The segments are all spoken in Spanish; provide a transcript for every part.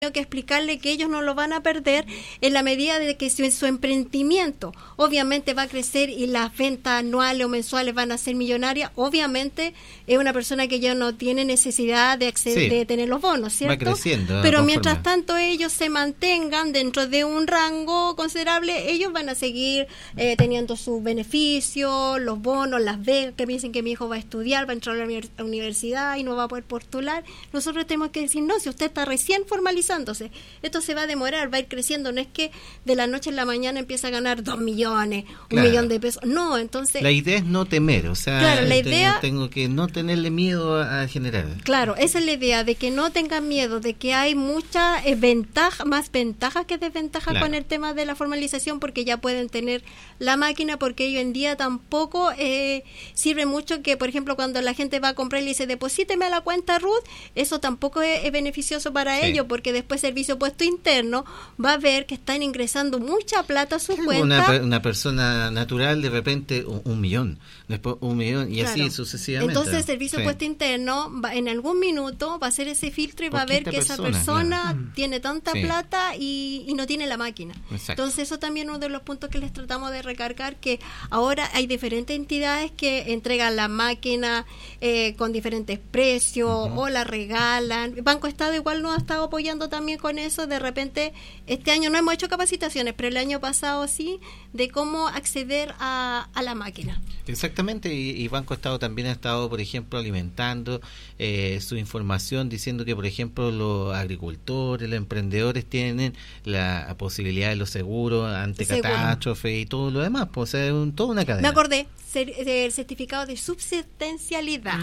que explicarle que ellos no lo van a perder en la medida de que su emprendimiento obviamente va a crecer y las ventas anuales o mensuales van a ser millonarias. Obviamente es una persona que ya no tiene necesidad de acceder, de tener los bonos, ¿cierto? Va creciendo. Pero mientras tanto ellos se mantengan dentro de un rango considerable, ellos van a seguir teniendo sus beneficios, los bonos, las becas, que me dicen que mi hijo va a estudiar, va a entrar a la universidad y no va a poder postular. Nosotros tenemos que decir, no, si usted está recién formalizado, esto se va a demorar, va a ir creciendo, no es que de la noche a la mañana empieza a ganar 2 millones, claro. 1 millón de pesos, no, entonces... La idea es no temer, o sea, claro, la idea, tengo que no tenerle miedo a generar. Claro, esa es la idea, de que no tengan miedo, de que hay mucha ventaja, más ventajas que desventajas con el tema de la formalización, porque ya pueden tener la máquina, porque hoy en día tampoco sirve mucho que, por ejemplo, cuando la gente va a comprar y le dice, deposíteme a la cuenta Ruth, eso tampoco es beneficioso para ellos, porque después Servicio Puesto Interno va a ver que están ingresando mucha plata a su cuenta. Una persona natural de repente 1 millón, después 1 millón y así sucesivamente. Entonces Servicio Puesto Interno en algún minuto va a hacer ese filtro y va a ver que esa persona tiene tanta plata y no tiene la máquina. Exacto. Entonces eso también es uno de los puntos que les tratamos de recargar, que ahora hay diferentes entidades que entregan la máquina con diferentes precios o la regalan. Banco Estado igual nos ha estado apoyando también con eso. De repente este año no hemos hecho capacitaciones, pero el año pasado sí, de cómo acceder a la máquina. Exactamente, y Banco Estado también ha estado, por ejemplo, alimentando su información, diciendo que, por ejemplo, los agricultores, los emprendedores tienen la posibilidad de los seguros ante catástrofe y todo lo demás, pues, o sea, es toda una cadena. Me acordé, el certificado de subsistencialidad.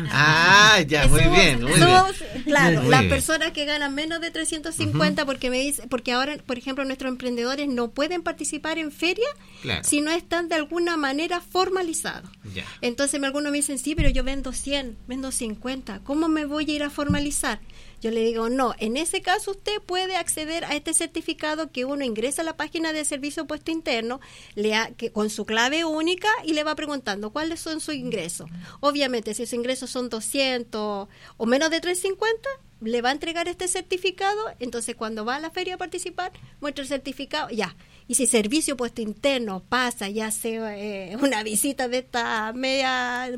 Ya, muy bien. Claro, muy las bien. Personas que ganan menos de 350, porque ahora, por ejemplo, nuestros emprendedores no pueden participar en ferias si no están de alguna manera formalizados. Ya. Entonces algunos me dicen, sí, pero yo vendo 100, vendo 50, ¿cómo me voy a ir a formalizar? Yo le digo, no, en ese caso usted puede acceder a este certificado que uno ingresa a la página de Servicio Puesto Interno con su clave única y le va preguntando cuáles son sus ingresos. Obviamente, si sus ingresos son 200 o menos de 350, le va a entregar este certificado. Entonces, cuando va a la feria a participar, muestra el certificado, ya. Y si Servicio Puesto Interno pasa y hace una visita de esta media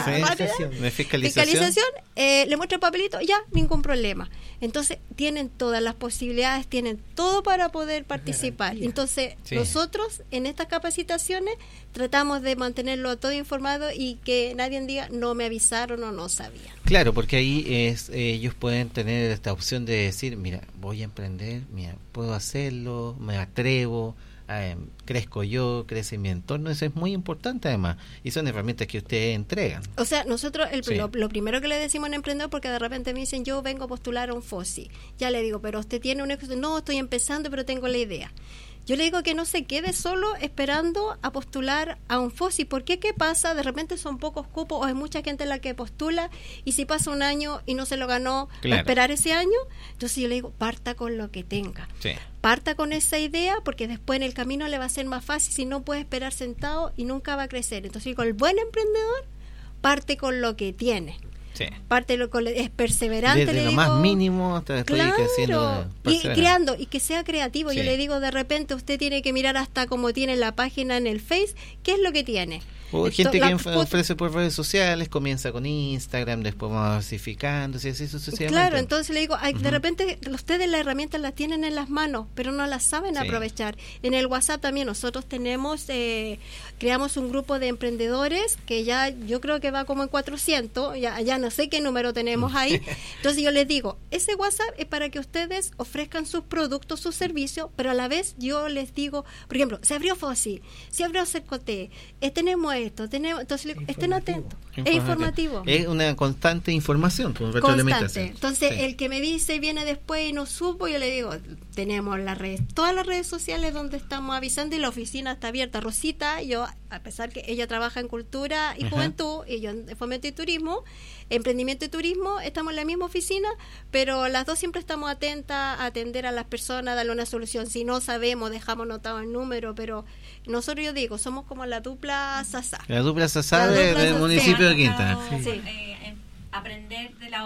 fiscalización, le muestra el papelito, ya, ningún problema. Entonces, tienen todas las posibilidades, tienen todo para poder participar. Entonces, nosotros en estas capacitaciones tratamos de mantenerlo todo informado y que nadie diga, no me avisaron o no sabían. Claro, porque ahí ellos pueden tener esta opción de decir, mira, voy a emprender, mira, puedo hacerlo, me atrevo, crezco yo, crece mi entorno. Eso es muy importante además, y son herramientas que ustedes entregan. O sea, nosotros lo primero que le decimos a un emprendedor, porque de repente me dicen, yo vengo a postular a un FOSI, ya le digo, pero usted tiene un éxito, no, estoy empezando, pero tengo la idea. Yo le digo que no se quede solo esperando a postular a un FOSI, porque ¿qué pasa? De repente son pocos cupos o hay mucha gente la que postula, y si pasa un año y no se lo ganó, ¿va a esperar ese año? Entonces yo le digo, parta con lo que tenga. Parta con esa idea, porque después en el camino le va a ser más fácil. Si no, puede esperar sentado y nunca va a crecer. Entonces, con el buen emprendedor, parte con lo que tiene. Parte es perseverante, desde le lo digo, más mínimo hasta creciendo y creando, y que sea creativo. Yo le digo, de repente usted tiene que mirar hasta cómo tiene la página en el Face, qué es lo que tiene. O gente que ofrece por redes sociales, comienza con Instagram, después va diversificándose, así sucesivamente. Claro, entonces le digo, de repente ustedes las herramientas las tienen en las manos, pero no las saben aprovechar. En el WhatsApp también nosotros creamos un grupo de emprendedores que ya yo creo que va como en 400, ya no sé qué número tenemos ahí. Entonces yo les digo, ese WhatsApp es para que ustedes ofrezcan sus productos, sus servicios, pero a la vez yo les digo, por ejemplo, se abrió Fossi, se abrió Cercoté, tenemos esto, entonces estén atentos. Es informativo. Es una constante información, constante. Entonces el que me dice viene después y no supo, yo le digo, tenemos todas las redes sociales donde estamos avisando, y la oficina está abierta. Rosita, yo, a pesar que ella trabaja en cultura y juventud, y yo en fomento y turismo, emprendimiento y turismo, estamos en la misma oficina, pero las dos siempre estamos atentas a atender a las personas, darle una solución. Si no sabemos, dejamos anotado el número, pero nosotros, yo digo, somos como la dupla Sasá. La dupla Sasá del municipio de Quinta. Aprender de la otra.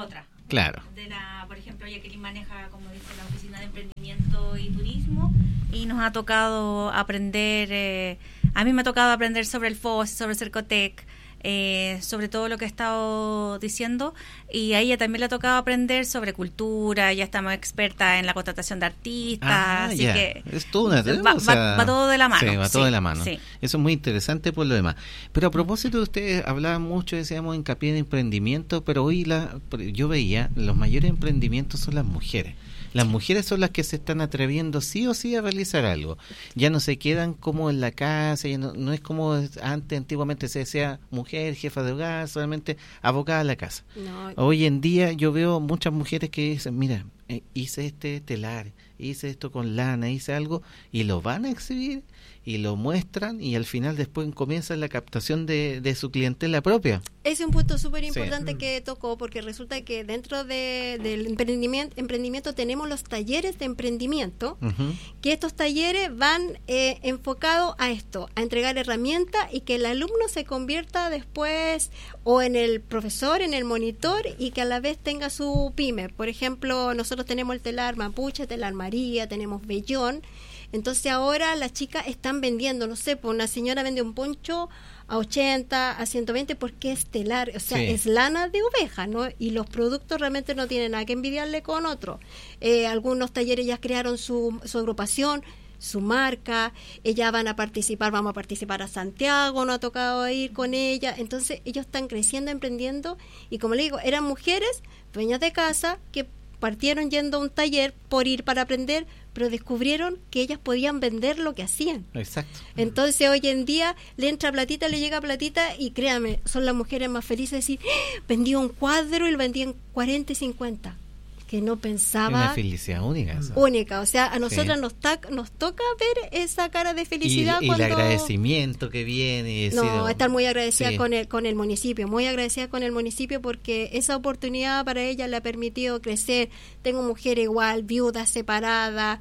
Claro. Por ejemplo, Jacqueline maneja, como dice, la Oficina de Emprendimiento y Turismo, y nos ha tocado aprender, a mí me ha tocado aprender sobre el FOS, sobre Cercotec, sobre todo lo que he estado diciendo, y a ella también le ha tocado aprender sobre cultura. Ya estamos expertas en la contratación de artistas, así que es todo una va todo de la mano. Sí, va todo de la mano. Sí. Eso es muy interesante por lo demás. Pero a propósito, ustedes hablaban mucho, decíamos hincapié en emprendimiento, pero hoy yo veía, los mayores emprendimientos son las mujeres. Las mujeres son las que se están atreviendo sí o sí a realizar algo. Ya no se quedan como en la casa, ya no es como antiguamente se decía mujer, jefa de hogar, solamente abocada a la casa. No. Hoy en día yo veo muchas mujeres que dicen, mira, hice este telar, hice esto con lana, hice algo, y lo van a exhibir y lo muestran, y al final después comienza la captación de su clientela propia. Es un punto súper importante que tocó, porque resulta que dentro del emprendimiento tenemos los talleres de emprendimiento, que estos talleres van enfocados a esto, a entregar herramientas y que el alumno se convierta después o en el profesor, en el monitor, y que a la vez tenga su pyme. Por ejemplo, nosotros tenemos el telar Mapuche, telar María, tenemos Bellón. Entonces ahora las chicas están vendiendo, no sé, pues una señora vende un poncho a 80, a 120 porque es telar, o sea, es lana de oveja, ¿no? Y los productos realmente no tienen nada que envidiarle con otros. Algunos talleres ya crearon su agrupación, su marca, ellas vamos a participar a Santiago, nos ha tocado ir con ella. Entonces ellos están creciendo, emprendiendo, y como le digo, eran mujeres dueñas de casa que partieron yendo a un taller por ir para aprender, pero descubrieron que ellas podían vender lo que hacían. Exacto. Entonces hoy en día le entra platita, le llega platita, y créame, son las mujeres más felices de decir, vendí un cuadro y lo vendí en 40 y 50. Que no pensaba. Una felicidad única. Única, o sea, a nosotras nos toca ver esa cara de felicidad y cuando... el agradecimiento que viene. Estar muy agradecida con el municipio, muy agradecida con el municipio, porque esa oportunidad para ella le ha permitido crecer. Tengo mujer igual, viuda, separada,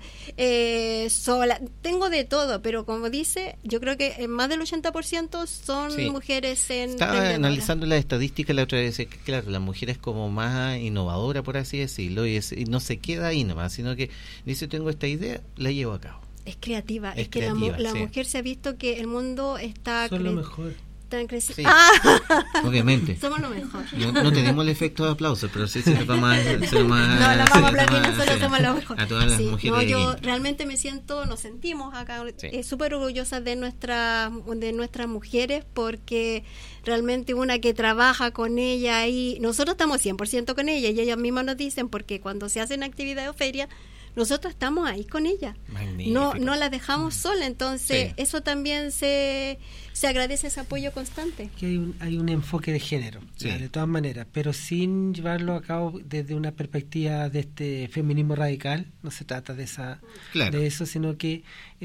sola, tengo de todo, pero como dice, yo creo que más del 80% son mujeres Estaba analizando las estadísticas la otra vez, que claro, la mujer es como más innovadora, por así decirlo, y no se queda ahí nomás, sino que dice, tengo esta idea, la llevo a cabo. Es creativa, es que la mujer se ha visto que el mundo está... Son lo mejor. Sí. Obviamente. Somos lo mejor. No tenemos el efecto de aplauso, pero sí se nos vamos a la vamos a aplaudir, nosotros somos lo mejor. A todas las mujeres. Yo realmente nos sentimos acá súper orgullosas de nuestras mujeres, porque realmente una que trabaja con ella, y nosotros estamos 100% con ella, y ellas mismas nos dicen, porque cuando se hacen actividades o ferias, nosotros estamos ahí con ella. No la dejamos sola. Entonces eso también se agradece, ese apoyo constante. Que hay un enfoque de género, de todas maneras, pero sin llevarlo a cabo desde una perspectiva de este feminismo radical. No se trata de eso, sino que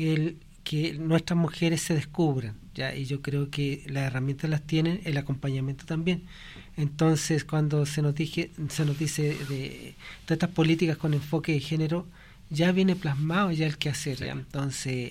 que nuestras mujeres se descubran, ¿ya? Y yo creo que las herramientas las tienen, el acompañamiento también. Entonces, cuando se nos dice de todas estas políticas con enfoque de género, ya viene plasmado ya el qué hacer, ¿ya? Entonces,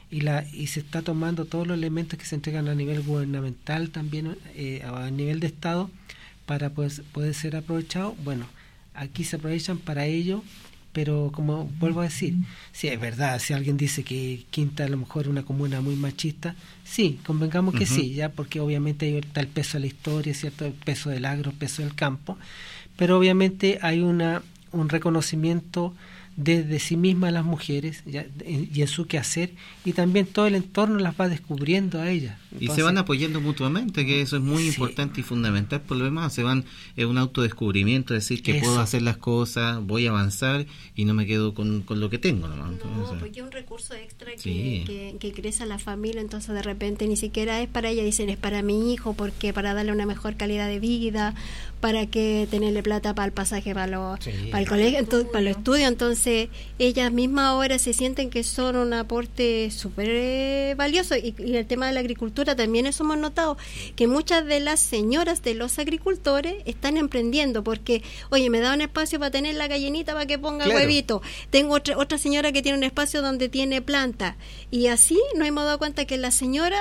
y se está tomando todos los elementos que se entregan a nivel gubernamental también, a nivel de Estado, para poder ser aprovechado. Bueno, aquí se aprovechan para ello, pero como vuelvo a decir, si es verdad, si alguien dice que Quinta a lo mejor es una comuna muy machista, sí, convengamos que sí, ya, porque obviamente ahí está el peso de la historia, ¿cierto? El peso del agro, el peso del campo, pero obviamente hay un reconocimiento desde sí mismas las mujeres, ¿ya? Y en su quehacer, y también todo el entorno las va descubriendo a ellas. Entonces, y se van apoyando mutuamente, que eso es muy importante y fundamental. Por lo demás, es un autodescubrimiento, decir que puedo hacer las cosas, voy a avanzar y no me quedo con lo que tengo nomás. No, porque es un recurso extra que crece a la familia. Entonces de repente ni siquiera es para ella, dicen es para mi hijo, porque para darle una mejor calidad de vida, para que tenerle plata para el pasaje, para el colegio, entonces, para los estudios. Entonces ellas mismas ahora se sienten que son un aporte súper valioso. Y el tema de la agricultura también, eso hemos notado, que muchas de las señoras de los agricultores están emprendiendo, porque oye, me da un espacio para tener la gallinita para que ponga huevito, tengo otra señora que tiene un espacio donde tiene planta, y así nos hemos dado cuenta que las señoras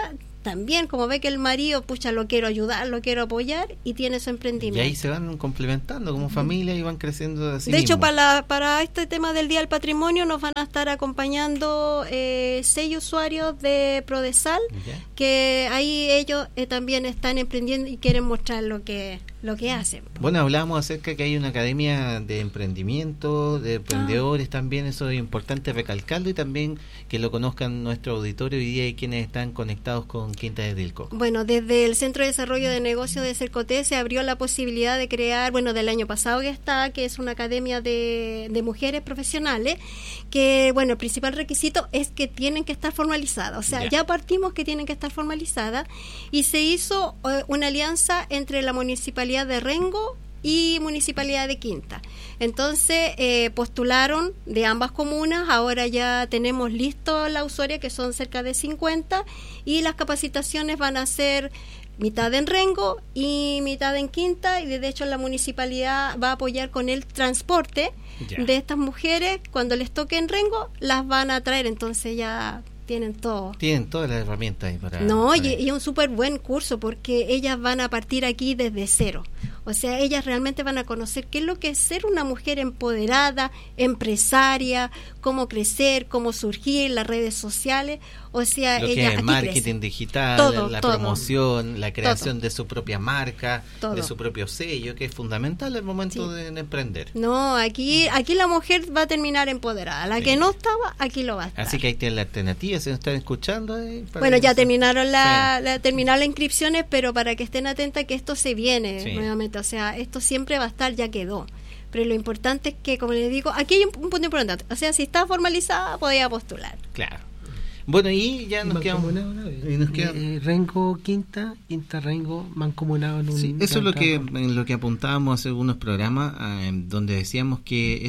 también, como ve que el marido, pucha, lo quiero ayudar, lo quiero apoyar, y tiene su emprendimiento. Y ahí se van complementando como familia y van creciendo así. De hecho, para este tema del Día del Patrimonio nos van a estar acompañando 6 usuarios de Prodesal, que ahí ellos también están emprendiendo y quieren mostrar lo que hacen. Bueno, hablábamos acerca que hay una academia de emprendimiento, de emprendedores también, eso es importante recalcarlo, y también que lo conozcan nuestro auditorio hoy día y quienes están conectados con Quinta de Tilcoco. Bueno, desde el Centro de Desarrollo de Negocios de Cercoté se abrió la posibilidad de crear, bueno, del año pasado que es una academia de mujeres profesionales, que, bueno, el principal requisito es que tienen que estar formalizadas, o sea, ya partimos que tienen que estar formalizadas, y se hizo una alianza entre la Municipalidad de Rengo y Municipalidad de Quinta. Entonces postularon de ambas comunas, ahora ya tenemos listo la usuaria, que son cerca de 50, y las capacitaciones van a ser mitad en Rengo y mitad en Quinta, y de hecho la municipalidad va a apoyar con el transporte de estas mujeres. Cuando les toque en Rengo las van a traer, entonces ya tienen todo. Tienen todas las herramientas ahí para... y un súper buen curso, porque ellas van a partir aquí desde cero. O sea, ellas realmente van a conocer qué es lo que es ser una mujer empoderada, empresaria, cómo crecer, cómo surgir, las redes sociales. O sea, lo ella que es marketing digital, todo, promoción, la creación de su propia marca, de su propio sello, que es fundamental al momento de emprender. No, aquí la mujer va a terminar empoderada. La que no estaba, aquí lo va a estar. Así que ahí tienen la alternativa, si nos están escuchando. Bueno, ya terminaron terminaron las inscripciones, pero para que estén atentas que esto se viene nuevamente. O sea, esto siempre va a estar, ya quedó. Pero lo importante es que, como les digo, aquí hay un punto importante. O sea, si está formalizada, podía postular. Claro. Bueno, y ya nos quedamos. Rengo, Quinta Rengo, mancomunado en un... Sí, eso es lo que apuntábamos hace algunos programas, donde decíamos que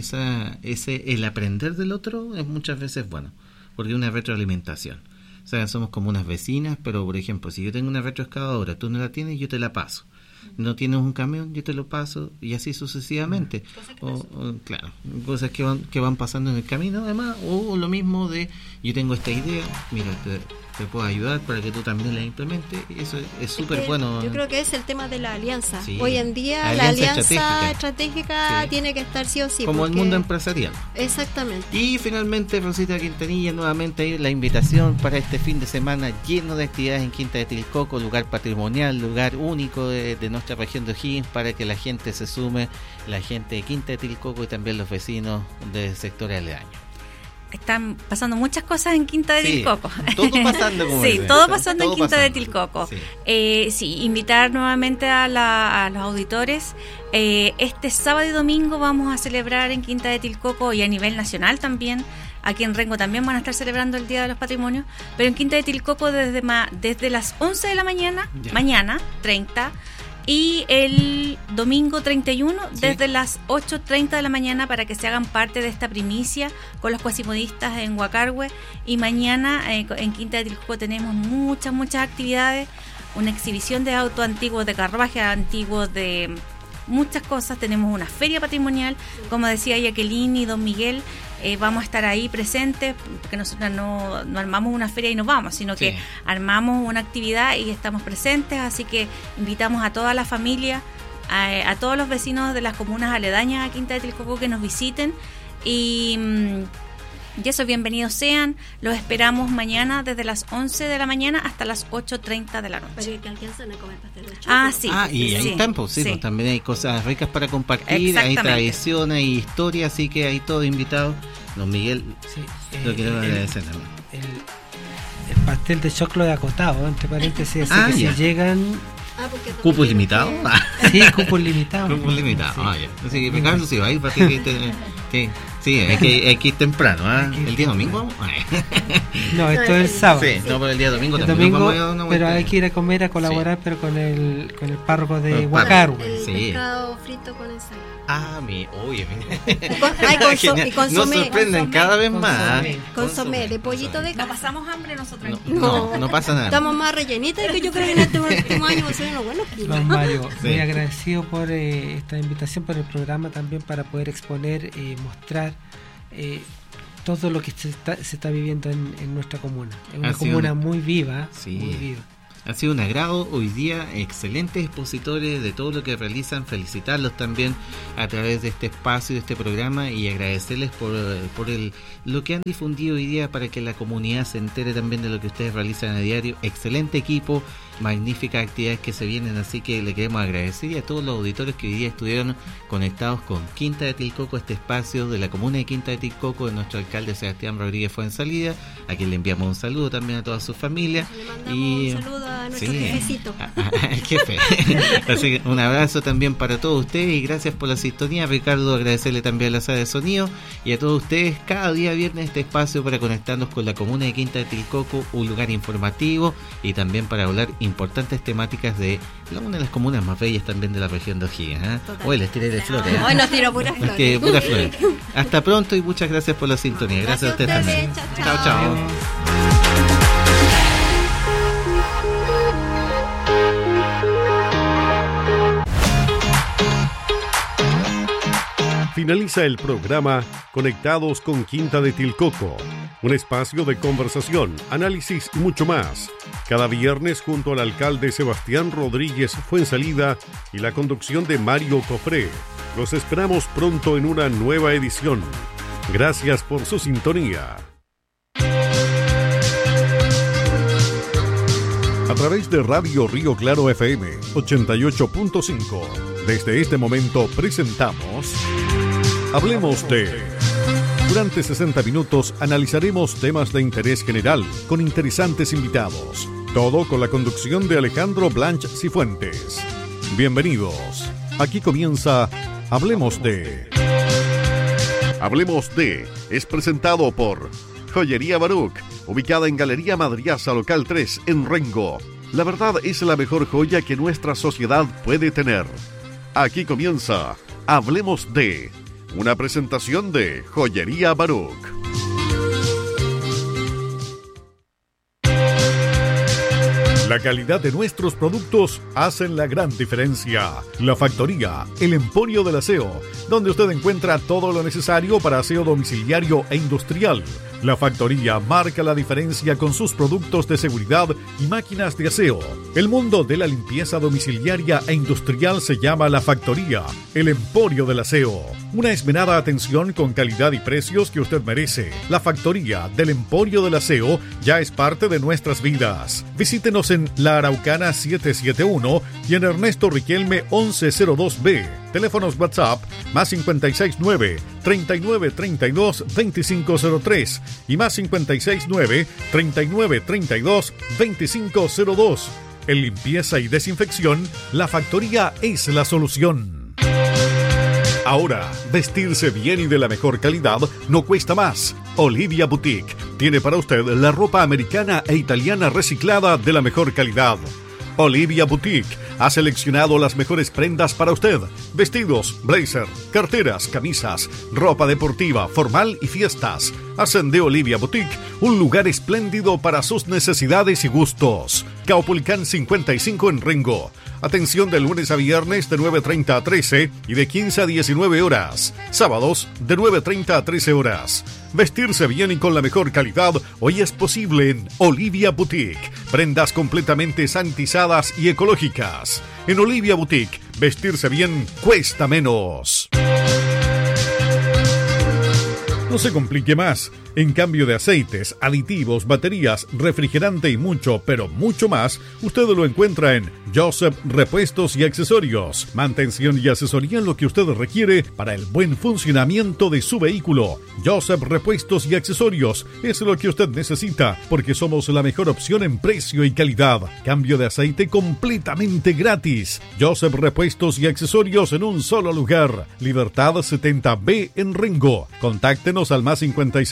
el aprender del otro es muchas veces bueno, porque es una retroalimentación. O sea, somos como unas vecinas, pero por ejemplo, si yo tengo una retroexcavadora, tú no la tienes, yo te la paso. No tienes un camión, yo te lo paso, y así sucesivamente. Claro, cosas que van pasando en el camino, además, o lo mismo de yo tengo esta idea, mira, te puedo ayudar para que tú también la implementes. Eso es súper bueno. Yo creo que es el tema de la alianza. Hoy en día la alianza estratégica tiene que estar sí o sí. Como el mundo empresarial. Exactamente. Y finalmente, Rosita Quintanilla, nuevamente ahí la invitación para este fin de semana lleno de actividades en Quinta de Tilcoco, lugar patrimonial, lugar único de nuestra región de O'Higgins, para que la gente se sume, la gente de Quinta de Tilcoco y también los vecinos del sector aledaño. Están pasando muchas cosas en Quinta de Tilcoco. Todo pasando como todo pasando en Quinta de Tilcoco. Invitar nuevamente a los auditores. Este sábado y domingo vamos a celebrar en Quinta de Tilcoco, y a nivel nacional también. Aquí en Rengo también van a estar celebrando el Día de los Patrimonios, pero en Quinta de Tilcoco desde las 11 de la mañana, mañana 30, y el domingo 31 desde las 8:30 de la mañana, para que se hagan parte de esta primicia con los cuasimodistas en Huacarhue. Y mañana en Quinta de Tilcoco tenemos muchas actividades, una exhibición de autos antiguos, de carruajes antiguos, de muchas cosas. Tenemos una feria patrimonial, como decía Jacqueline y don Miguel. Vamos a estar ahí presentes, porque nosotros no armamos una feria y nos vamos, sino que armamos una actividad y estamos presentes. Así que invitamos a toda la familia, a todos los vecinos de las comunas aledañas a Quinta de Tilcoco que nos visiten, y eso, bienvenidos sean. Los esperamos mañana desde las 11 de la mañana hasta las 8:30 de la noche. Para que alcancen a comer pastel de choclo. Y ahí están, pues, también hay cosas ricas para compartir, hay tradición, hay historia, así que hay todo invitado. Don Miguel, lo quiero agradecer también. El pastel de choclo de acotado, entre paréntesis, así que si llegan... ¿Cupo limitado? Sí, cupo limitado. Cupo limitado, Así que Ricardo, si va a ir para que sí, hay que ir temprano, ¿El día domingo? No, esto es el sábado. Sí, no, pero el día domingo también. Domingo, vamos a una pero hay que ir a comer, a colaborar, pero con el párroco de Huacarhue. El pescado frito con ensalada. Oye, nos sorprenden cada vez más. Consomé de pollito de casa. No pasamos hambre nosotros. No pasa nada. Estamos más rellenitas, que yo creo que en este último año va a ser unos buenos kilos. Don Mario, muy agradecido por esta invitación, por el programa también, para poder exponer, mostrar todo lo que se está viviendo en nuestra comuna. Es una comuna muy viva, muy viva. Ha sido un agrado hoy día, excelentes expositores de todo lo que realizan, felicitarlos también a través de este espacio, de este programa, y agradecerles por lo que han difundido hoy día para que la comunidad se entere también de lo que ustedes realizan a diario. Excelente equipo, magníficas actividades que se vienen, así que le queremos agradecer, y a todos los auditores que hoy día estuvieron conectados con Quinta de Tilcoco, este espacio de la comuna de Quinta de Tilcoco, de nuestro alcalde Sebastián Rodríguez Fuensalida, a quien le enviamos un saludo también a toda su familia. Y un saludo a nuestro jefecito. El jefe. Así que un abrazo también para todos ustedes y gracias por la sintonía. Ricardo, agradecerle también a la sala de sonido y a todos ustedes. Cada día viernes este espacio para conectarnos con la comuna de Quinta de Tilcoco, un lugar informativo y también para hablar importantes temáticas de una de las comunas más bellas también de la región de O'Higgins. Hoy les tiré de flores. Hoy nos tiró puras flores. Hasta pronto y muchas gracias por la sintonía. Gracias a ustedes también. Chao. Finaliza el programa Conectados con Quinta de Tilcoco, un espacio de conversación, análisis y mucho más. Cada viernes junto al alcalde Sebastián Rodríguez Fuensalida y la conducción de Mario Cofré. Los esperamos pronto en una nueva edición. Gracias por su sintonía. A través de Radio Río Claro FM 88.5, desde este momento presentamos Hablemos de... Durante 60 minutos analizaremos temas de interés general con interesantes invitados. Todo con la conducción de Alejandro Blanch Cifuentes. Bienvenidos. Aquí comienza Hablemos de... Hablemos de... es presentado por Joyería Baruch, ubicada en Galería Madriaza Local 3 en Rengo. La verdad es la mejor joya que nuestra sociedad puede tener. Aquí comienza Hablemos de... una presentación de Joyería Baruch. La calidad de nuestros productos hacen la gran diferencia. La Factoría, el emporio del aseo, donde usted encuentra todo lo necesario para aseo domiciliario e industrial. La Factoría marca la diferencia con sus productos de seguridad y máquinas de aseo. El mundo de la limpieza domiciliaria e industrial se llama La Factoría, el emporio del aseo. Una esmerada atención con calidad y precios que usted merece. La Factoría del Emporio del Aseo ya es parte de nuestras vidas. Visítenos en La Araucana 771 y en Ernesto Riquelme 1102B. Teléfonos WhatsApp más 569-3932-2503 y más 569-3932-2502. En limpieza y desinfección, La Factoría es la solución. Ahora, vestirse bien y de la mejor calidad no cuesta más. Olivia Boutique tiene para usted la ropa americana e italiana reciclada de la mejor calidad. Olivia Boutique ha seleccionado las mejores prendas para usted. Vestidos, blazer, carteras, camisas, ropa deportiva, formal y fiestas. Hacen de Olivia Boutique un lugar espléndido para sus necesidades y gustos. Caupolicán 55 en Rengo. Atención de lunes a viernes de 9:30 a 13 y de 15 a 19 horas. Sábados de 9:30 a 13 horas. Vestirse bien y con la mejor calidad hoy es posible en Olivia Boutique. Prendas completamente sanitizadas y ecológicas. En Olivia Boutique, vestirse bien cuesta menos. No se complique más. En cambio de aceites, aditivos, baterías, refrigerante y mucho, pero mucho más, usted lo encuentra en Joseph Repuestos y Accesorios. Mantención y asesoría en lo que usted requiere para el buen funcionamiento de su vehículo. Joseph Repuestos y Accesorios es lo que usted necesita, porque somos la mejor opción en precio y calidad. Cambio de aceite completamente gratis. Joseph Repuestos y Accesorios en un solo lugar. Libertad 70B en Rengo. Contáctenos al más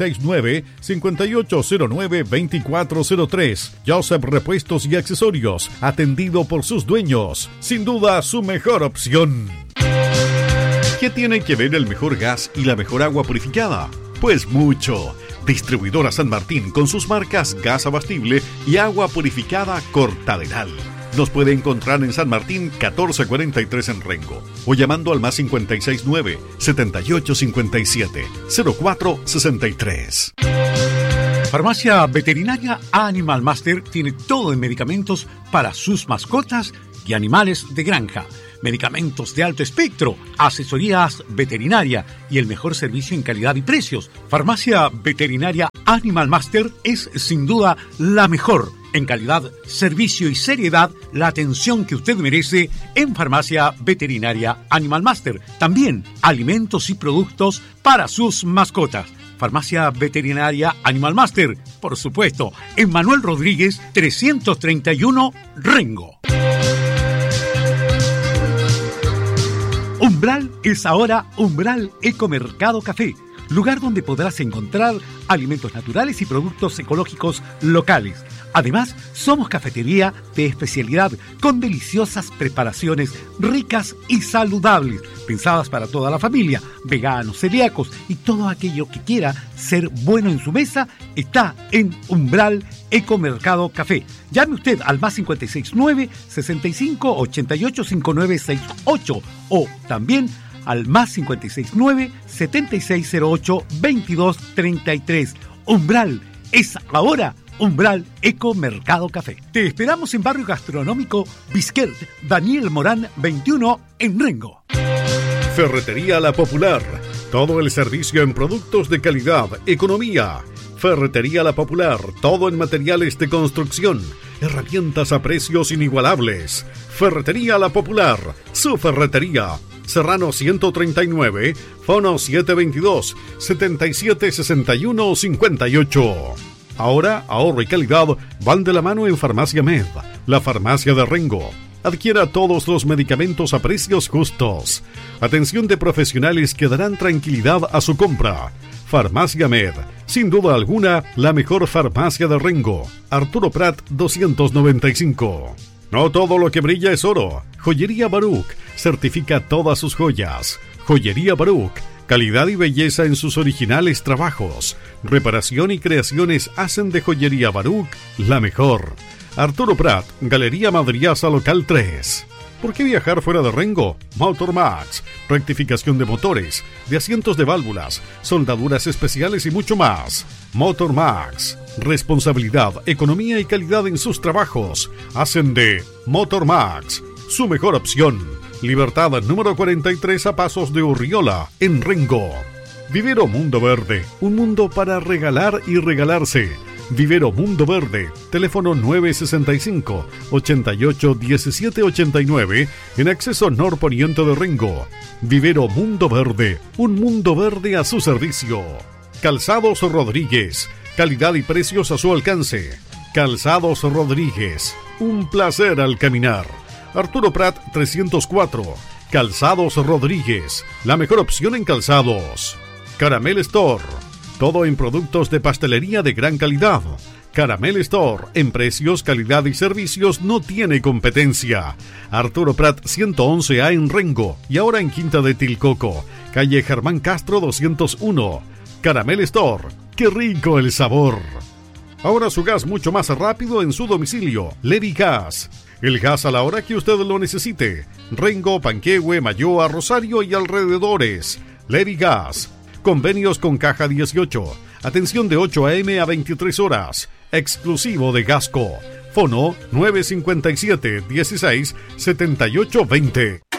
569-5809-2403. Joseph Repuestos y Accesorios, atendido por sus dueños. Sin duda, su mejor opción. ¿Qué tiene que ver el mejor gas y la mejor agua purificada? Pues mucho. Distribuidora San Martín con sus marcas Gas Abastible y Agua Purificada Cortaderal. Nos puede encontrar en San Martín 1443 en Rengo o llamando al más 569 7857 0463. Farmacia Veterinaria Animal Master tiene todo en medicamentos para sus mascotas y animales de granja. Medicamentos de alto espectro, asesorías veterinaria y el mejor servicio en calidad y precios. Farmacia Veterinaria Animal Master es sin duda la mejor. En calidad, servicio y seriedad, la atención que usted merece en Farmacia Veterinaria Animal Master. También alimentos y productos para sus mascotas. Farmacia Veterinaria Animal Master, por supuesto, en Manuel Rodríguez 331 Rengo. Umbral es ahora Umbral Ecomercado Café, lugar donde podrás encontrar alimentos naturales y productos ecológicos locales. Además, somos cafetería de especialidad con deliciosas preparaciones ricas y saludables, pensadas para toda la familia, veganos, celíacos y todo aquello que quiera ser bueno en su mesa está en Umbral Ecomercado Café. Llame usted al más 569 65 88 5968 o también al más 569 7608 2233. Umbral es ahora Umbral Ecomercado Café. Te esperamos en Barrio Gastronómico Bisquert, Daniel Morán 21 en Rengo. Ferretería La Popular. Todo el servicio en productos de calidad, economía. Ferretería La Popular. Todo en materiales de construcción. Herramientas a precios inigualables. Ferretería La Popular. Su ferretería. Serrano 139, Fono 722-7761-58. Ahora, ahorro y calidad van de la mano en Farmacia Med, la farmacia de Rengo. Adquiera todos los medicamentos a precios justos. Atención de profesionales que darán tranquilidad a su compra. Farmacia Med, sin duda alguna, la mejor farmacia de Rengo. Arturo Prat 295. No todo lo que brilla es oro. Joyería Baruch certifica todas sus joyas. Joyería Baruch, calidad y belleza en sus originales trabajos. Reparación y creaciones hacen de Joyería Baruch la mejor. Arturo Prat, Galería Madriaza Local 3. ¿Por qué viajar fuera de Rengo? Motor Max, rectificación de motores, de asientos de válvulas, soldaduras especiales y mucho más. Motor Max, responsabilidad, economía y calidad en sus trabajos. Hacen de Motor Max su mejor opción. Libertad número 43 a pasos de Urriola, en Rengo. Vivero Mundo Verde, un mundo para regalar y regalarse. Vivero Mundo Verde, teléfono 965-88-1789, en acceso norponiente de Rengo. Vivero Mundo Verde, un mundo verde a su servicio. Calzados Rodríguez, calidad y precios a su alcance. Calzados Rodríguez, un placer al caminar. Arturo Prat 304, Calzados Rodríguez, la mejor opción en calzados. Caramel Store, todo en productos de pastelería de gran calidad. Caramel Store, en precios, calidad y servicios no tiene competencia. Arturo Prat 111A en Rengo y ahora en Quinta de Tilcoco, calle Germán Castro 201. Caramel Store, qué rico el sabor. Ahora su gas mucho más rápido en su domicilio. Levi Gas, el gas a la hora que usted lo necesite. Rengo, Panquehue, Mayoa, Rosario y alrededores. Levi Gas, convenios con Caja 18. Atención de 8 a.m. a 23 horas. Exclusivo de Gasco. Fono 957 16 78 20.